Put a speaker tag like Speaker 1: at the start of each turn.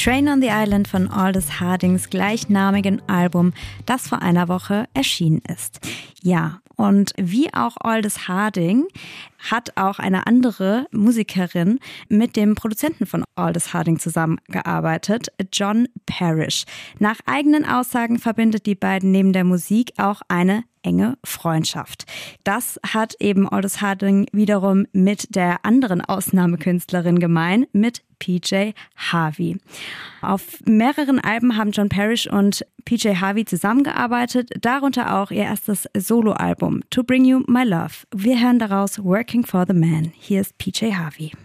Speaker 1: Train on the Island von Aldous Hardings gleichnamigen Album, das vor einer Woche erschienen ist. Ja, und wie auch Aldous Harding hat auch eine andere Musikerin mit dem Produzenten von Aldous Harding zusammengearbeitet, John Parrish. Nach eigenen Aussagen verbindet die beiden neben der Musik auch eine enge Freundschaft. Das hat eben Aldous Harding wiederum mit der anderen Ausnahmekünstlerin gemein, mit PJ Harvey. Auf mehreren Alben haben John Parrish und PJ Harvey zusammengearbeitet, darunter auch ihr erstes Soloalbum To Bring You My Love. Wir hören daraus Working for the Man. Hier ist PJ Harvey.